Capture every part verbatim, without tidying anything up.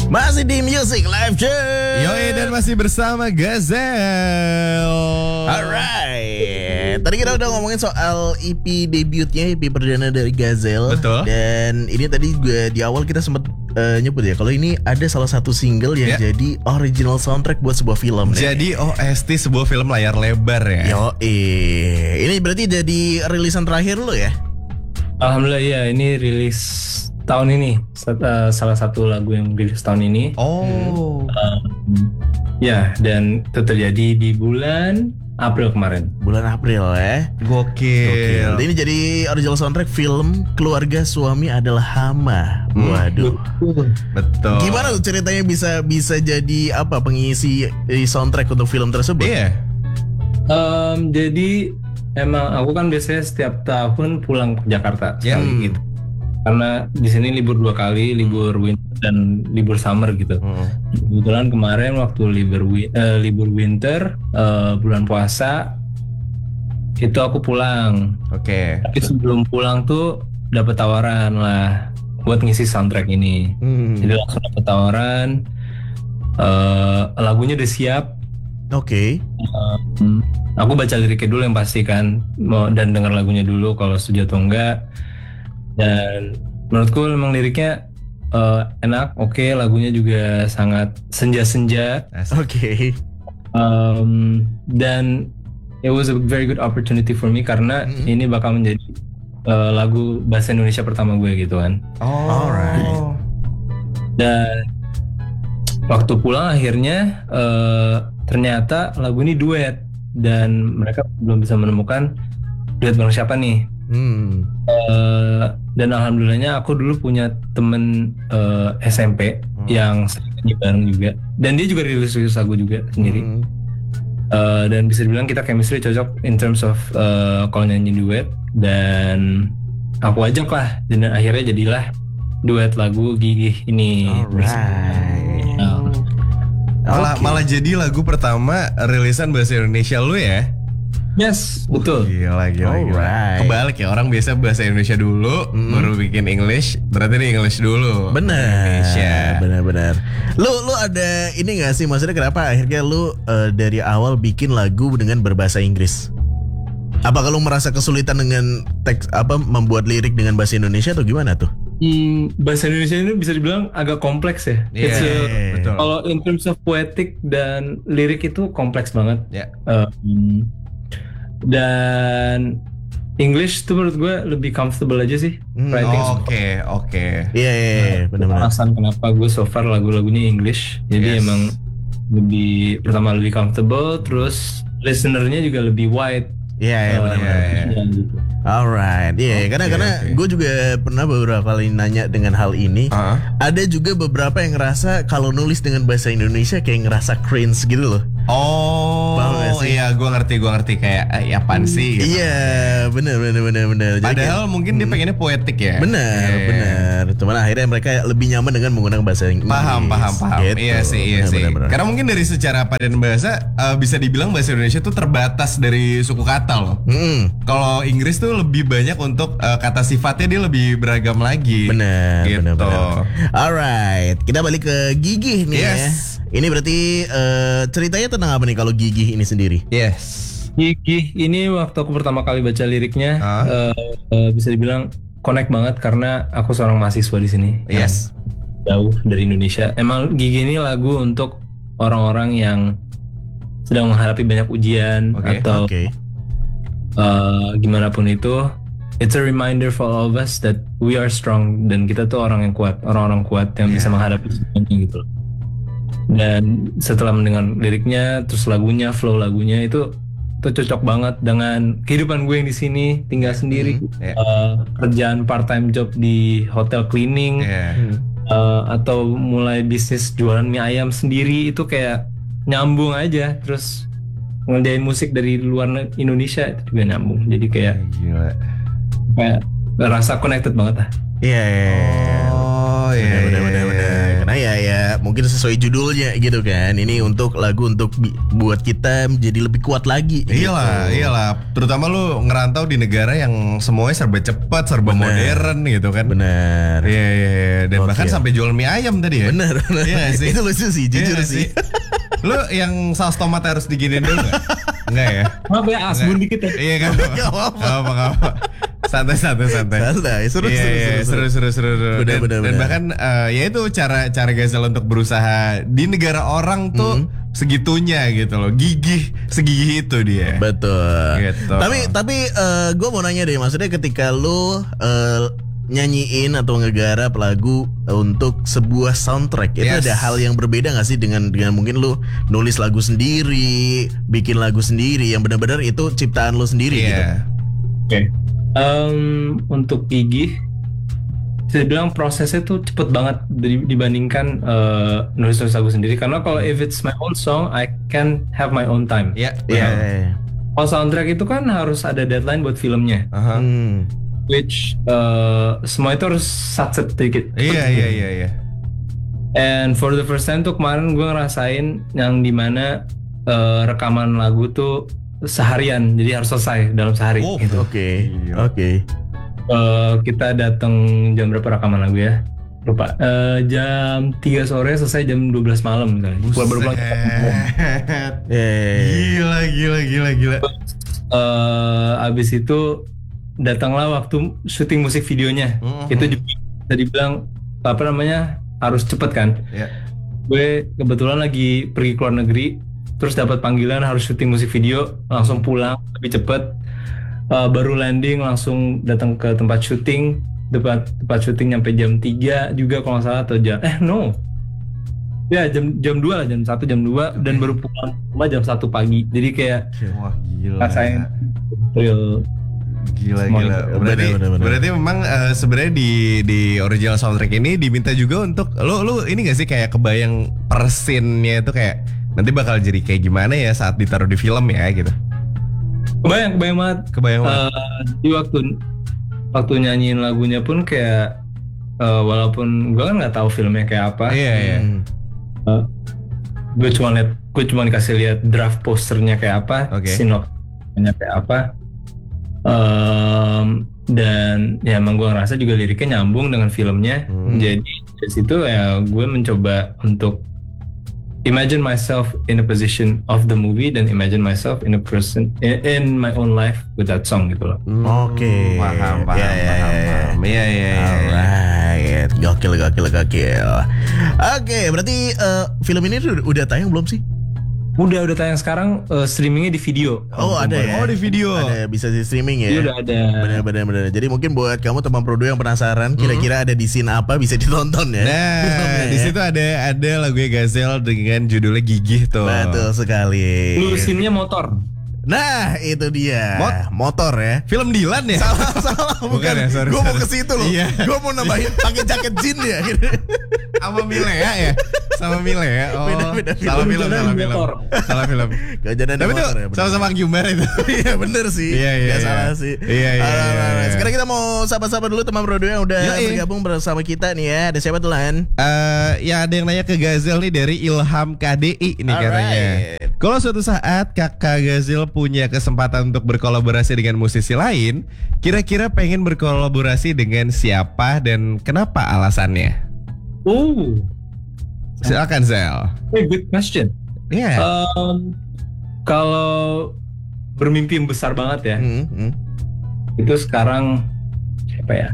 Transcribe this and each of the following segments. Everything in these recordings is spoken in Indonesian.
Masih di Music Live Show. Yoi, dan masih bersama Gazel. Alright. Tadi kita udah ngomongin soal E P debutnya, E P perdana dari Gazel. Betul. Dan ini tadi gue di awal kita sempat uh, nyebut ya, kalau ini ada salah satu single yang Ya. jadi original soundtrack buat sebuah film. Jadi O S T sebuah film layar lebar ya. Yoi. Ini berarti jadi rilisan terakhir lo ya? Alhamdulillah ya, ini rilis tahun ini. Sat- uh, salah satu lagu yang rilis tahun ini. Oh. Um, ya, dan itu terjadi di bulan April kemarin. Bulan April ya. Gokil. Oke. Ini jadi original soundtrack film Keluarga Suami Adalah Hama. Waduh. Betul. Gimana tuh ceritanya bisa bisa jadi apa pengisi eh, soundtrack untuk film tersebut? Iya. Um, jadi emang aku kan biasanya setiap tahun pulang ke Jakarta Ya. sekali Hmm. gitu. Karena di sini libur dua kali, libur winter dan libur summer gitu. Hmm. Kebetulan kemarin waktu libur wi- eh, libur winter eh, bulan puasa itu aku pulang. Oke. Tapi sebelum pulang tuh dapat tawaran lah buat ngisi soundtrack ini. Hmm. Jadi langsung dapat tawaran. eh, lagunya udah siap. Oke. Hmm, aku baca liriknya dulu yang pasti kan, mau dan dengar lagunya dulu kalau setuju atau enggak. Dan menurutku memang liriknya eh, enak, oke, lagunya juga sangat senja-senja. Oke. Um, dan it was a very good opportunity for me karena Mhm. ini bakal menjadi eh, lagu bahasa Indonesia pertama gue gitu kan. Oh. Alright. Dan waktu pulang akhirnya eh, ternyata lagu ini duet dan mereka belum bisa menemukan duet bareng siapa nih. Hmm. Eh, dan alhamdulillahnya aku dulu punya temen eh, S M P Hmm. yang sering nyanyi bareng juga dan dia juga rilis-rilis lagu juga sendiri. Hmm. Eh, dan bisa dibilang kita chemistry cocok in terms of eh, kalau nyanyi duet, dan aku ajak lah dan akhirnya jadilah duet lagu Gigih ini. Alright. Nah, Malah Oke. malah jadi lagu pertama rilisan bahasa Indonesia lu ya? yes, betul. Gila, gila, gila. Alright. Kebalik ya, orang biasa bahasa Indonesia dulu, Hmm. baru bikin English, berarti ini English dulu. Benar. Indonesia. Benar-benar. Lu lu ada ini gak sih, maksudnya kenapa akhirnya lu eh, dari awal bikin lagu dengan berbahasa Inggris? Apa kalau merasa kesulitan dengan teks apa membuat lirik dengan bahasa Indonesia atau gimana tuh? Hmm, bahasa Indonesia ini bisa dibilang agak kompleks ya. Iya, It's a- betul. Kalau in terms of poetic dan lirik itu kompleks banget. Ya. Um, dan English tuh menurut gue lebih comfortable aja sih Hmm, writing. Oh, Oke, oke. Iya, iya, iya, benar-benar. Alasan kenapa gue so far lagu-lagunya English. Jadi Yes. emang lebih, pertama lebih comfortable, terus listenernya juga lebih wide. Iya, iya, Uh, benar-benar. iya, iya. ya, gitu. Alright, iya, Oke, karena karena oke. gue juga pernah beberapa kali nanya dengan hal ini. Ah. Ada juga beberapa yang ngerasa kalau nulis dengan bahasa Indonesia kayak ngerasa cringe gitu loh. Oh, Paham gak sih? iya, gue ngerti, gue ngerti kayak eh, apaan sih? Gitu. Iya, bener bener bener bener. Jadi Padahal kayak- mungkin dia pengennya poetik ya. bener Iya. bener. Cuman akhirnya mereka lebih nyaman dengan menggunakan bahasa Inggris. Paham, paham, paham. Gitu. Iya sih, iya Bener, sih. bener, bener. Karena mungkin dari secara padan bahasa eh, bisa dibilang bahasa Indonesia tuh terbatas dari suku kata loh. Mm-mm. Kalau Inggris tuh lebih banyak untuk eh, kata sifatnya dia lebih beragam lagi. Bener, Gitu. bener, bener. Alright, kita balik ke Gigih nih Yes. ya. Ini berarti eh, ceritanya tentang apa nih kalau Gigih ini sendiri? Yes. Gigih ini waktu aku pertama kali baca liriknya Ah. eh, eh, bisa dibilang connect banget karena aku seorang mahasiswa di sini. Yes. Jauh dari Indonesia. Emang Gigih ini lagu untuk orang-orang yang sedang menghadapi banyak ujian Oke, atau Oke. uh, gimana pun itu. It's a reminder for all of us that we are strong dan kita tuh orang yang kuat, orang-orang kuat yang bisa Yeah. menghadapi semuanya gitu. Dan setelah mendengar liriknya, terus lagunya, flow lagunya itu itu cocok banget dengan kehidupan gue yang di sini, tinggal sendiri, Ya. uh, kerjaan part time job di hotel cleaning, Iya. uh, atau mulai bisnis jualan mie ayam sendiri, itu kayak nyambung aja. Terus ngerjain musik dari luar ne- Indonesia itu juga nyambung. Jadi kayak Gila. kayak rasa connected banget lah. Iya, iya, iya. Oh, iya, Bener, bener, iya, bener, iya. bener. Karena ya ya ya mungkin sesuai judulnya gitu kan. Ini untuk lagu untuk bi- buat kita menjadi lebih kuat lagi. Iyalah, gitu. iyalah. Terutama lu ngerantau di negara yang semuanya serba cepat, serba Bener. modern gitu kan. Benar. Iya, iya, iya. Dan Oke. bahkan sampai jual mie ayam tadi ya. Benar, benar. Iya nggak sih? Itu lucu sih, jujur Iya nggak sih. Lu yang saus tomat harus diginiin dulu nggak? Enggak ya? Maaf ya, asbun dikit ya. Iya kan? Nggak apa-apa. Nggak apa, nggak apa. Santai, santai, santai. Santai, seru, Iya, seru, iya, seru, seru, seru, seru, seru. Benar, Dan, benar, dan benar. bahkan eh, ya itu cara cara Gazel untuk berusaha di negara orang tuh Hmm. segitunya gitu loh, gigih, segigih itu dia. Betul. Gitu. Tapi tapi gue mau nanya deh, maksudnya ketika lu eh, nyanyiin atau ngegarap lagu untuk sebuah soundtrack, itu Yes. ada hal yang berbeda gak sih dengan dengan mungkin lu nulis lagu sendiri, bikin lagu sendiri yang benar-benar itu ciptaan lu sendiri gitu. Iya. Oke. Em, untuk gigih, saya bilang prosesnya tuh cepet banget di- dibandingkan eh, nulis-nulis lagu sendiri. Karena kalau if it's my own song, I can have my own time. Iya. Iya. benar. Kalau soundtrack itu kan harus ada deadline buat filmnya, Aha. Hmm. which eh, semua itu harus satset dikit. Iya, iya, iya, iya. And for the first time tuh kemarin gue ngerasain yang dimana eh, rekaman lagu tuh seharian, jadi harus selesai dalam sehari. Oh, gitu. Oke. Gila. Oke. Eh, kita datang jam berapa rekaman lagu ya? Lupa. Eh, jam tiga sore selesai jam dua belas malam misalnya. Gua baru pulang. Buset. Eh. Gila, gila, gila, gila. Eh, abis itu datanglah waktu syuting musik videonya. Mhm. Itu juga bisa dibilang apa namanya harus cepet kan. Iya. Gue kebetulan lagi pergi ke luar negeri, terus dapat panggilan harus syuting musik video, langsung pulang lebih cepet. Eh, baru landing langsung datang ke tempat syuting, tempat tempat syuting nyampe jam tiga juga kalau nggak salah atau jam eh no ya jam jam dua lah, jam satu jam dua dan baru pulang rumah jam satu pagi. Jadi kayak Wah, gila. rasain real. Gila, Semua gila. itu. Berarti, Bener, bener, bener. berarti memang eh, sebenarnya di di original soundtrack ini diminta juga untuk lu lu ini gak sih kayak kebayang persinnya itu kayak nanti bakal jadi kayak gimana ya saat ditaruh di film ya gitu. Kebayang, kebayang banget. Kebayang banget. Eh, di waktu waktu nyanyiin lagunya pun kayak eh, walaupun gue kan nggak tahu filmnya kayak apa, Iya, iya. Hmm. gue cuma lihat gue cuma dikasih lihat draft posternya kayak apa, Oke. sinopsisnya kayak apa. Em, dan ya emang gue ngerasa juga liriknya nyambung dengan filmnya. Hmm. Jadi dari situ ya gue mencoba untuk imagine myself in a position of the movie dan imagine myself in a person in, in my own life with that song gitu loh. Oke. Paham, paham, Ya, ya, paham, ya, ya. paham. Iya, iya, iya. Alright, gokil, gokil, gokil. Oke, berarti eh, film ini udah, udah tayang belum sih? Udah udah tayang sekarang, eh, streamingnya di video. Oh, ada ya? Oh, di video. Ada, bisa di streaming ya? Iya udah ada. Benar, benar, benar. Jadi mungkin buat kamu teman Prodo yang penasaran, kira-kira ada di scene apa bisa ditonton ya? Nah, Filmnya di ya. situ ada ada lagunya Gazel dengan judulnya Gigih tuh. Betul sekali. Lusinnya motor. Nah, itu dia. Mot- Motor ya. Film Dilan ya? Salah, salah, Bukan bukan. ya, sorry, Gue mau sorry. ke situ loh. Iya. Gue mau nambahin pakai jaket jin ya. Sama Milea ya? Sama Milea. Oh, Beda, beda film. salah film, Jalan salah film. motor. Salah film. Kejadian Tapi tuh motor ya. benar. sama-sama Gyumbar itu. Iya bener sih. Iya, iya, Gak iya. salah sih. Iya, iya, Alright, iya, alright. iya. Sekarang kita mau sapa-sapa dulu teman Prodo yang udah Yoi. bergabung bersama kita nih ya. Ada siapa tuh Lan? Eh, ya ada yang nanya ke Gazel nih dari Ilham K D I nih katanya. Alright. Kalau suatu saat kakak Gazel punya kesempatan untuk berkolaborasi dengan musisi lain, kira-kira pengen berkolaborasi dengan siapa dan kenapa alasannya? Oh, Silakan Zel. hey, good question. Iya. Um, kalau bermimpi yang besar banget ya, Hmm, hmm. itu sekarang siapa ya?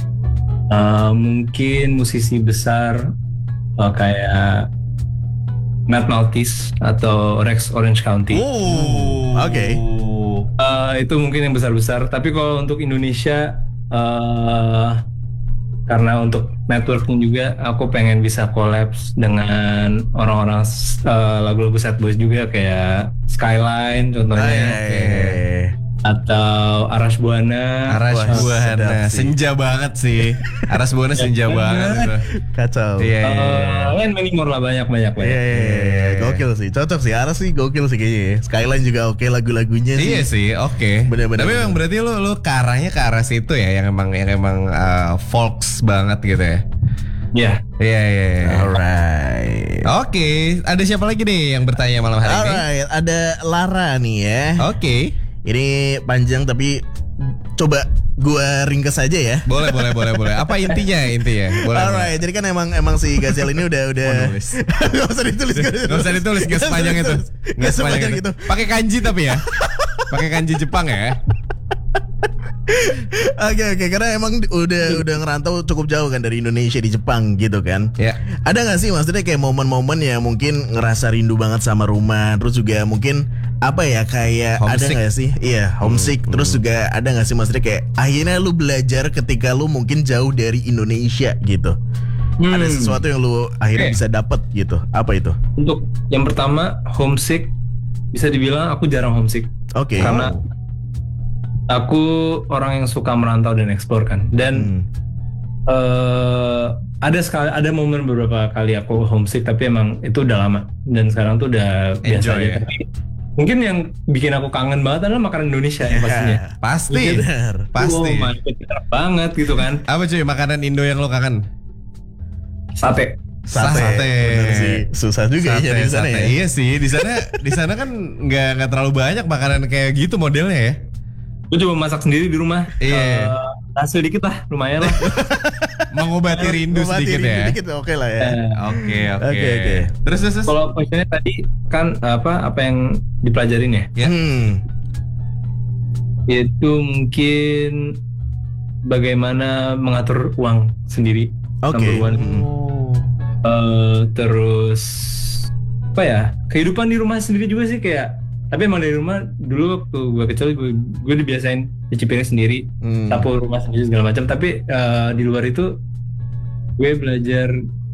Uh, mungkin musisi besar uh, kayak Matt Maltese atau Rex Orange County. Oh, oke. Uh, itu mungkin yang besar-besar. Tapi kalau untuk Indonesia, uh, karena untuk networking juga, aku pengen bisa collabs dengan orang-orang uh, lagu-lagu Sad Boys juga kayak Skyline contohnya, Ah, iya, iya, iya. atau Arash Buana. Aras Wah, sedap Buana sih. senja banget sih. Aras Buana senja banget itu. Kacau. Iya, iya, iya. Uh, and many more lah, banyak banyak banyak. Iya, iya, iya. Gokil sih, cocok sih. Aras sih gokil sih kayaknya. ya. Skyline juga oke lagu-lagunya sih. Iya sih, oke. Bener-bener. Tapi memang berarti lu lu ke arahnya ke arah situ ya, yang emang yang emang uh, folks banget gitu ya. Iya. Iya, iya, iya. Alright. Oke, ada siapa lagi nih yang bertanya malam hari ini? Alright, ada Lara nih ya. Oke. Ini panjang tapi coba gua ringkes aja ya. Boleh, boleh, boleh, boleh. Apa intinya? Intinya. Boleh. Alright, jadi kan emang emang si Gazel ini udah udah Mau nulis. Gak usah ditulis, Gak usah ditulis, gak sepanjang itu. Gak sepanjang itu. Pakai kanji tapi ya. Pakai kanji Jepang ya. Oke oke, karena emang udah udah ngerantau cukup jauh kan dari Indonesia di Jepang gitu kan. Ya. Ada nggak sih maksudnya kayak momen-momen ya mungkin ngerasa rindu banget sama rumah, terus juga mungkin apa ya kayak ada Homesick. nggak sih? Iya homesick. Hmm, Terus juga ada nggak sih maksudnya kayak akhirnya lu belajar ketika lu mungkin jauh dari Indonesia gitu. Hmm. Ada sesuatu yang lu akhirnya Oke. bisa dapet gitu. Apa itu? Untuk yang pertama homesick, bisa dibilang aku jarang homesick Oke. karena aku orang yang suka merantau dan explore kan. Dan Hmm. eh ada sekali ada momen beberapa kali aku homesick tapi emang itu udah lama dan sekarang tuh udah biasa Enjoy, aja. ya? Tapi mungkin yang bikin aku kangen banget adalah makanan Indonesia yang pastinya. Pasti. Bener. Pasti. Oh my God, enak banget gitu kan. Apa cuy makanan Indo yang lo kangen? Sate. Sate. Sate. Bener sih. Susah juga ya di sana sate. ya. Iya sih, di sana di sana kan nggak nggak terlalu banyak makanan kayak gitu modelnya ya. Gue coba masak sendiri di rumah. Iya. Eh, hasil dikit lah, lumayan lah. Mengobati rindu Ngobati sedikit rindu ya. dikit oke lah ya. Eh, Oke oke. Oke, oke. Terus terus. terus. Kalau questionnya tadi kan apa apa yang dipelajarin ya? Ya. Hmm. Itu mungkin bagaimana mengatur uang sendiri. Oke. Number one. Hmm. Eh, terus apa ya? Kehidupan di rumah sendiri juga sih kayak. Tapi emang dari rumah dulu waktu gue kecil gue gue dibiasain cuci piring sendiri, Hmm. sapu rumah sendiri segala macam. Tapi eh, di luar itu gue belajar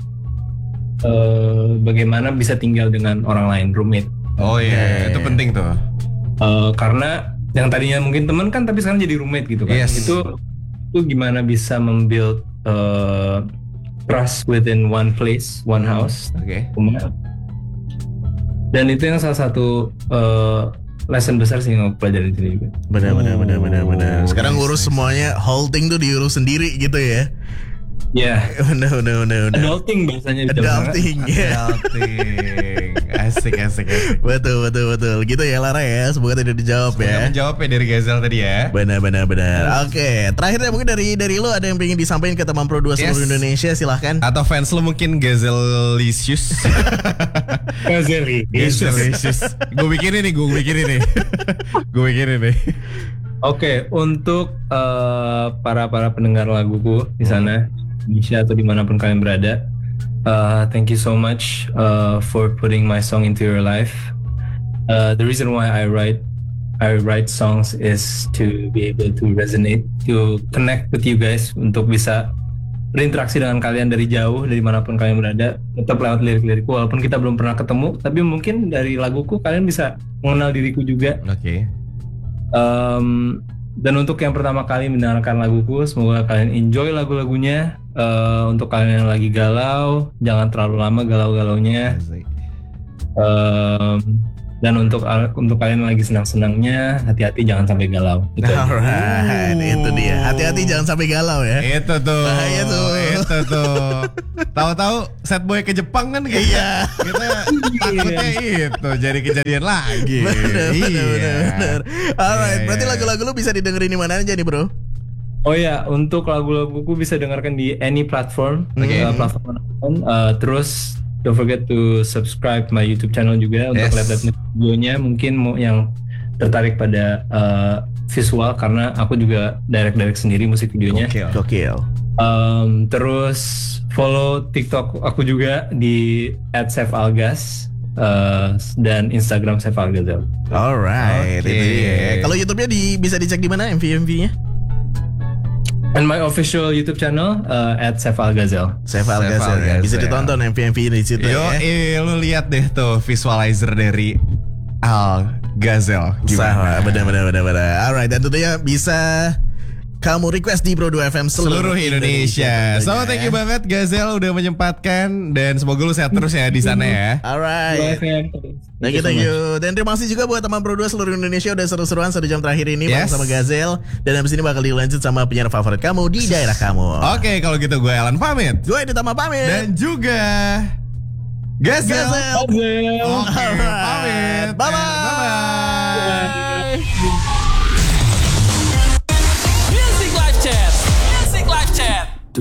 eh, bagaimana bisa tinggal dengan orang lain, roommate. Oh iya, Oke. itu penting tuh. Eh, karena yang tadinya mungkin teman kan tapi sekarang jadi roommate gitu kan. Yes. Itu itu gimana bisa membuild eh, trust within one place, one house, Oke. rumah. Dan itu yang salah satu uh, lesson besar sih yang aku pelajari di sini juga. Benar benar benar benar benar. Sekarang nice, ngurus nice. semuanya whole thing tuh diurus sendiri gitu ya. Ya, Benar benar benar benar. adulting bahasanya di zaman Adulting ya. Adulting. Asik asik asik. Betul betul betul. Gitu ya Lara ya. Semoga tidak dijawab Semoga ya. menjawab ya dari Gazel tadi ya. Benar benar benar. Oke, terakhirnya mungkin dari dari lo ada yang pengen disampaikan ke teman Pro dua seluruh Yes. Indonesia silahkan. Atau fans lo mungkin Gazelicious. Gazeli. Gazelicious. Gue bikin ini, gue bikin ini. Gue bikin ini. Oke, untuk uh, para para pendengar laguku di sana, Indonesia atau dimanapun kalian berada, uh, thank you so much uh, for putting my song into your life. Uh, the reason why I write I write songs is to be able to resonate, to connect with you guys, untuk bisa berinteraksi dengan kalian dari jauh, dari manapun kalian berada, tetap lewat lirik-lirikku walaupun kita belum pernah ketemu, tapi mungkin dari laguku kalian bisa mengenal diriku juga. Oke. Um, dan untuk yang pertama kali mendengarkan laguku, semoga kalian enjoy lagu-lagunya. Uh, untuk kalian yang lagi galau, jangan terlalu lama galau-galaunya. Um, dan untuk untuk kalian yang lagi senang-senangnya, hati-hati jangan sampai galau. Itu aja. Alright, itu dia. Hati-hati jangan sampai galau ya. Itu tuh. Bahaya tuh. Itu tuh. Tahu-tahu set boy ke Jepang kan kayak Iya. kita takutnya itu jadi kejadian lagi. Bener, bener, Iya. bener, bener. Alright, Iya, berarti iya. lagu-lagu lu bisa didengerin di mana aja nih bro? Oh ya, untuk lagu-laguku bisa dengarkan di any platform, Oke. uh, platform manapun. Uh, terus don't forget to subscribe my YouTube channel juga untuk Yes. lihat-lihat videonya. Mungkin mau yang tertarik pada uh, visual karena aku juga direct-direct sendiri musik videonya. Gokil. Gokil. Um, terus follow TikTok aku juga di at sefalgas uh, dan Instagram sefalgazel. Alright, Oke. itu dia. Kalau YouTube-nya di, bisa dicek di mana M V M V-nya? And my official YouTube channel uh, at sefalgazel. Chef Chef Algazel ya. Bisa Algazel. ditonton M V M V di situ Yo, ya. eh, lu lihat deh tuh visualizer dari Al Gazel. Sama, benar benar benar benar. Alright, dan tentunya bisa kamu request di Pro dua F M Seluruh Indonesia. So tentunya. thank you banget Gazel udah menyempatkan dan semoga lu sehat terus ya di sana ya. Alright. Thank you, thank you. Dan terima kasih juga buat teman Pro dua seluruh Indonesia udah seru-seruan satu jam terakhir ini bareng Yes. sama Gazel. Dan habis ini bakal dilanjut sama penyiar favorit kamu di daerah kamu. Oke, kalau gitu gue Alan pamit. Gue Edita pamit. Dan juga Gazel. Gazel. Gazel. Oke, Alright. pamit. Bye-bye. Bye-bye. Bye.